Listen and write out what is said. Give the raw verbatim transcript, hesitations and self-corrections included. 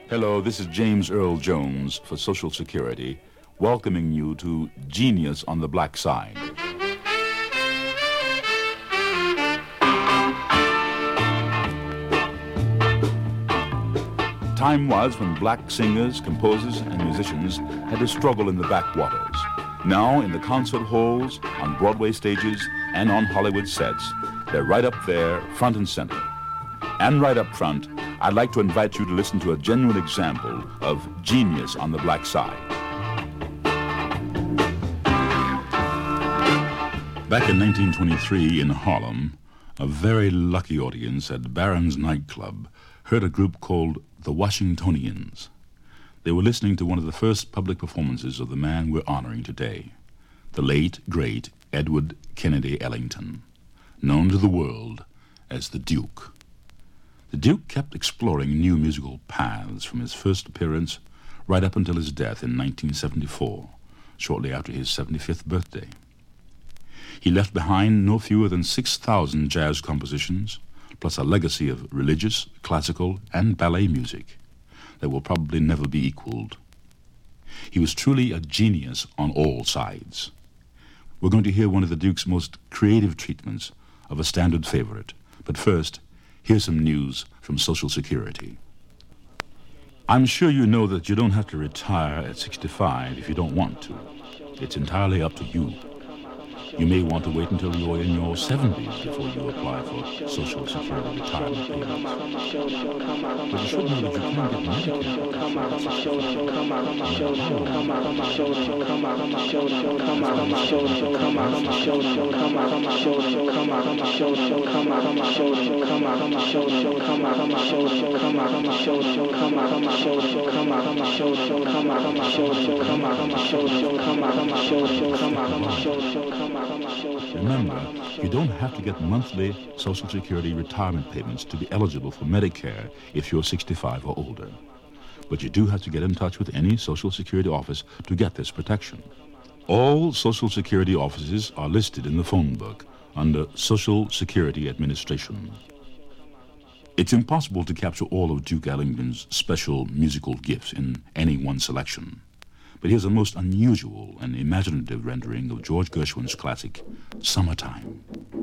Hello, this is James Earl Jones for Social Security, welcoming you to Genius on the Black Side. Time was when black singers, composers, and musicians had to struggle in the backwaters. Now, in the concert halls, on Broadway stages, and on Hollywood sets, they're right up there, front and center. And right up front, I'd like to invite you to listen to a genuine example of genius on the black side. Back in nineteen twenty-three in Harlem, a very lucky audience at Barron's nightclub heard a group called the Washingtonians. They were listening to one of the first public performances of the man we're honoring today, the late, great Edward Kennedy Ellington, known to the world as the Duke. The Duke kept exploring new musical paths from his first appearance right up until his death in nineteen seventy-four, shortly after his seventy-fifth birthday. He left behind no fewer than six thousand jazz compositions, plus a legacy of religious, classical, and ballet music that will probably never be equaled. He was truly a genius on all sides. We're going to hear one of the Duke's most creative treatments of a standard favorite, but first, here's some news from Social Security. I'm sure you know that you don't have to retire at sixty-five if you don't want to. It's entirely up to you. You may want to wait until you're in your seventies before you apply for Social Security retirement payments. But you should know that you can get Remember, you don't have to get monthly Social Security retirement payments to be eligible for Medicare if you're sixty-five or older. But you do have to get in touch with any Social Security office to get this protection. All Social Security offices are listed in the phone book under Social Security Administration. It's impossible to capture all of Duke Ellington's special musical gifts in any one selection. But here's a most unusual and imaginative rendering of George Gershwin's classic, Summertime.